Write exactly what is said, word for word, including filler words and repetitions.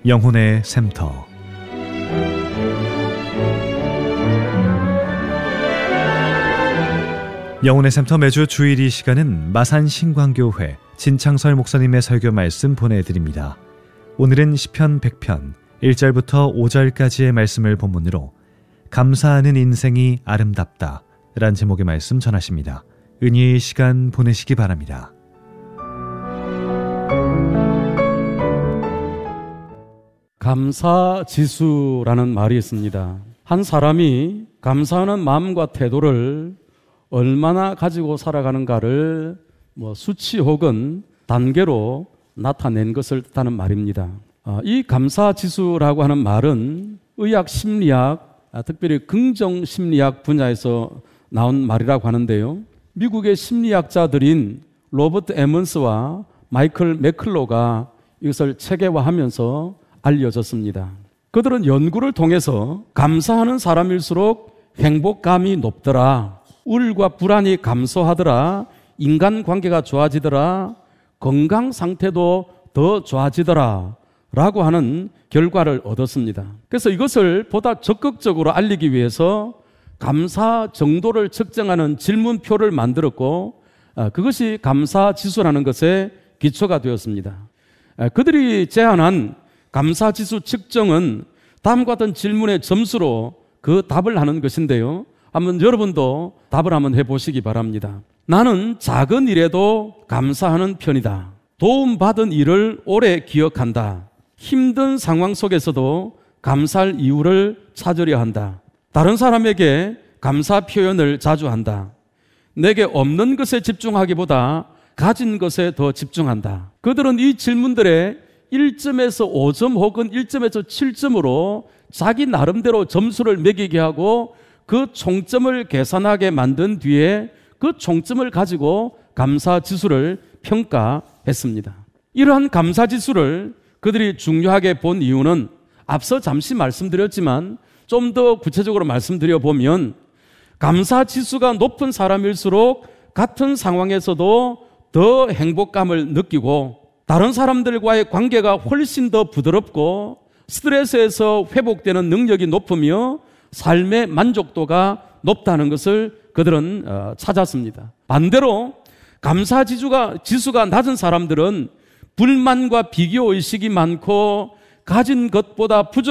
영혼의 샘터. 영혼의 샘터 매주 주일 이 시간은 마산 신광교회 진창설 목사님의 설교 말씀 보내드립니다. 오늘은 시편 백 편 일 절부터 오 절까지의 말씀을 본문으로 감사하는 인생이 아름답다 란 제목의 말씀 전하십니다. 은혜의 시간 보내시기 바랍니다. 감사지수라는 말이 있습니다. 한 사람이 감사하는 마음과 태도를 얼마나 가지고 살아가는가를 뭐 수치 혹은 단계로 나타낸 것을 뜻하는 말입니다. 이 감사지수라고 하는 말은 의학 심리학, 특별히 긍정심리학 분야에서 나온 말이라고 하는데요. 미국의 심리학자들인 로버트 에먼스와 마이클 맥클로가 이것을 체계화하면서 알려졌습니다. 그들은 연구를 통해서 감사하는 사람일수록 행복감이 높더라, 우울과 불안이 감소하더라, 인간관계가 좋아지더라, 건강 상태도 더 좋아지더라 라고 하는 결과를 얻었습니다. 그래서 이것을 보다 적극적으로 알리기 위해서 감사 정도를 측정하는 질문표를 만들었고, 그것이 감사지수라는 것의 기초가 되었습니다. 그들이 제안한 감사지수 측정은 다음과 같은 질문의 점수로 그 답을 하는 것인데요. 한번 여러분도 답을 한번 해보시기 바랍니다. 나는 작은 일에도 감사하는 편이다. 도움받은 일을 오래 기억한다. 힘든 상황 속에서도 감사할 이유를 찾으려 한다. 다른 사람에게 감사 표현을 자주 한다. 내게 없는 것에 집중하기보다 가진 것에 더 집중한다. 그들은 이 질문들에 일 점에서 오 점 혹은 일 점에서 칠 점으로 자기 나름대로 점수를 매기게 하고 그 총점을 계산하게 만든 뒤에 그 총점을 가지고 감사지수를 평가했습니다. 이러한 감사지수를 그들이 중요하게 본 이유는 앞서 잠시 말씀드렸지만 좀 더 구체적으로 말씀드려 보면 감사지수가 높은 사람일수록 같은 상황에서도 더 행복감을 느끼고 다른 사람들과의 관계가 훨씬 더 부드럽고 스트레스에서 회복되는 능력이 높으며 삶의 만족도가 높다는 것을 그들은 찾았습니다. 반대로 감사지수가 지수가 낮은 사람들은 불만과 비교의식이 많고 가진 것보다 부족